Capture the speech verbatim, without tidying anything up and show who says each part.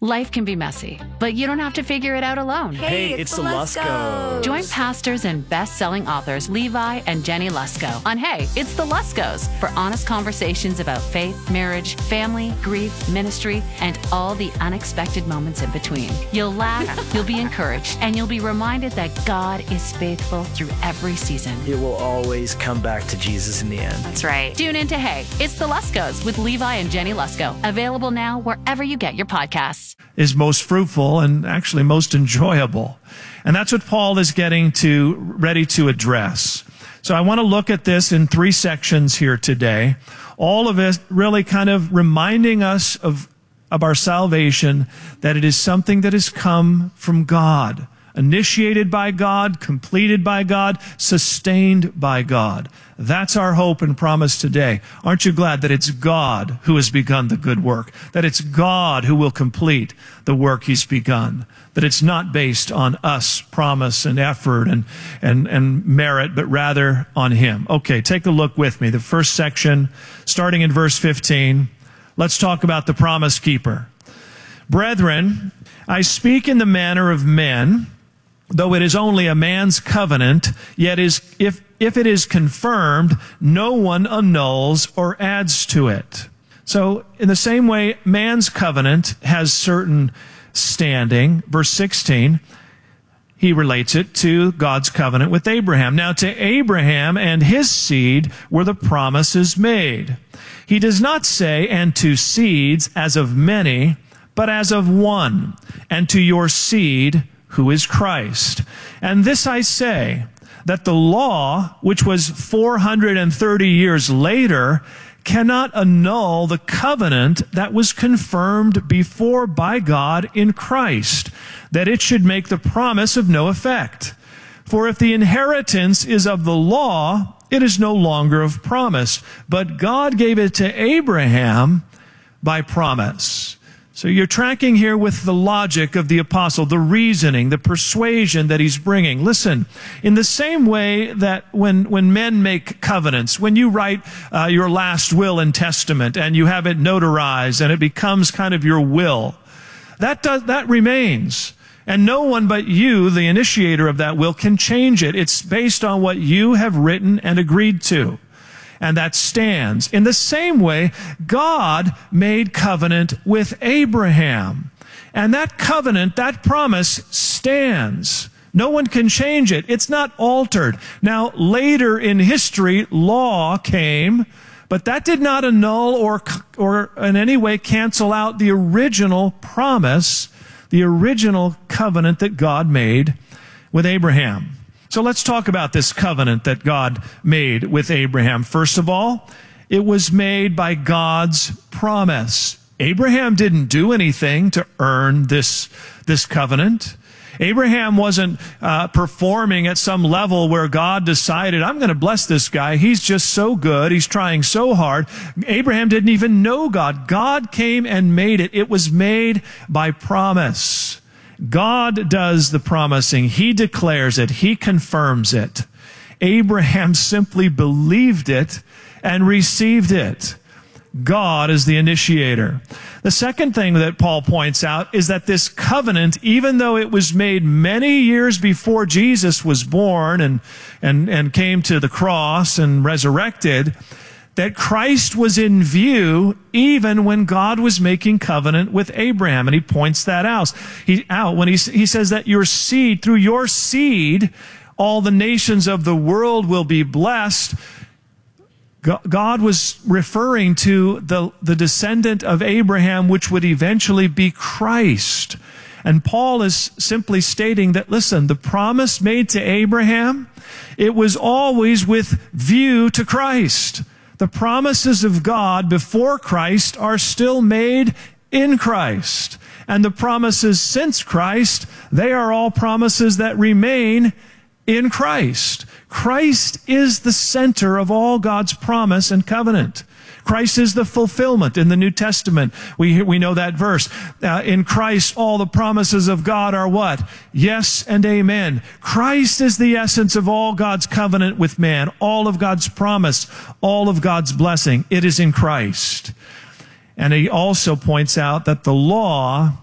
Speaker 1: Life can be messy, but you don't have to figure it out alone.
Speaker 2: Hey, it's, it's the Luskos.
Speaker 1: Join pastors and best-selling authors Levi and Jenny Lusko on Hey, It's the Luskos for honest conversations about faith, marriage, family, grief, ministry, and all the unexpected moments in between. You'll laugh, you'll be encouraged, and you'll be reminded that God is faithful through every season.
Speaker 2: It will always come back to Jesus in the end.
Speaker 1: That's right. Tune in to Hey, It's the Luskos with Levi and Jenny Lusko. Available now wherever you get your podcasts.
Speaker 3: Is most fruitful and actually most enjoyable. And that's what Paul is getting to, ready to address. So I want to look at this in three sections here today. All of it really kind of reminding us of, of our salvation, that it is something that has come from God, initiated by God, completed by God, sustained by God. That's our hope and promise today. Aren't you glad that it's God who has begun the good work? That it's God who will complete the work he's begun? That it's not based on us, promise and effort and, and, and merit, but rather on him. Okay, take a look with me. The first section, starting in verse fifteen, let's talk about the promise keeper. Brethren, I speak in the manner of men, though it is only a man's covenant, yet is if if it is confirmed, no one annuls or adds to it. So in the same way, man's covenant has certain standing. Verse sixteen, he relates it to God's covenant with Abraham. Now to Abraham and his seed were the promises made. He does not say, and to seeds as of many, but as of one, and to your seed, who is Christ. And this I say, that the law, which was four hundred thirty years later, cannot annul the covenant that was confirmed before by God in Christ, that it should make the promise of no effect. For if the inheritance is of the law, it is no longer of promise, but God gave it to Abraham by promise. So you're tracking here with the logic of the apostle, the reasoning, the persuasion that he's bringing. Listen, in the same way that when, when men make covenants, when you write uh, your last will and testament and you have it notarized and it becomes kind of your will, that does, that remains. And no one but you, the initiator of that will, can change it. It's based on what you have written and agreed to. And that stands. In the same way, God made covenant with Abraham. And that covenant, that promise stands. No one can change it. It's not altered. Now, later in history, law came, but that did not annul or, or in any way cancel out the original promise, the original covenant that God made with Abraham. So let's talk about this covenant that God made with Abraham. First of all, it was made by God's promise. Abraham didn't do anything to earn this, this covenant. Abraham wasn't uh, performing at some level where God decided, I'm going to bless this guy. He's just so good. He's trying so hard. Abraham didn't even know God. God came and made it. It was made by promise. God does the promising. He declares it. He confirms it. Abraham simply believed it and received it. God is the initiator. The second thing that Paul points out is that this covenant, even though it was made many years before Jesus was born and, and, and came to the cross and resurrected, that Christ was in view even when God was making covenant with Abraham. And he points that out. He, out when he, he says that your seed, through your seed, all the nations of the world will be blessed. God was referring to the, the descendant of Abraham, which would eventually be Christ. And Paul is simply stating that, listen, the promise made to Abraham, it was always with view to Christ. The promises of God before Christ are still made in Christ. And the promises since Christ, they are all promises that remain in Christ. Christ is the center of all God's promise and covenant. Christ is the fulfillment in the New Testament. We, we know that verse. Uh, in Christ, all the promises of God are what? Yes and amen. Christ is the essence of all God's covenant with man, all of God's promise, all of God's blessing. It is in Christ. And he also points out that the law